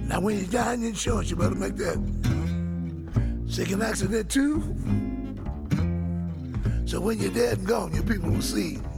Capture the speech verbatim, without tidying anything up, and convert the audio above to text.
Now when you die in insurance, you better make that second accident too. So when you're dead and gone, your people will see